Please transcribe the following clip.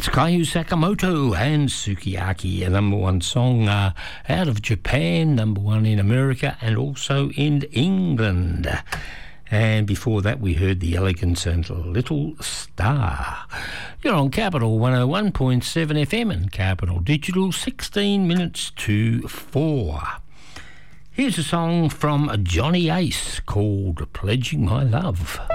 That's Kaiju Sakamoto and Sukiyaki, a number one song out of Japan, number one in America and also in England. And before that we heard The Elegance and Little Star. You're on Capital 101.7 FM and Capital Digital, 16 minutes to 4. Here's a song from Johnny Ace called Pledging My Love.